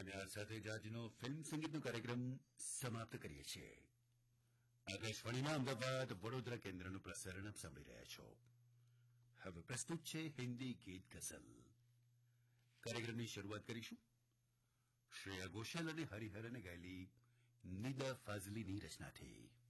અને આ સાથે જ આજનો ફિલ્મ સંગીતનો કાર્યક્રમ સમાપ્ત કરીએ છીએ. આકાશવાણીના અમદાવાદ વડોદરા કેન્દ્રનું પ્રસારણ આપ સાંભળી રહ્યા છો. હવે પ્રસ્તુત છે હિન્દી ગીત ગઝલ. કાર્યક્રમની શરૂઆત કરીશું શ્રેયા ઘોષાલ અને હરિહરને ગાયેલી નિદા ફાઝલીની રચનાથી.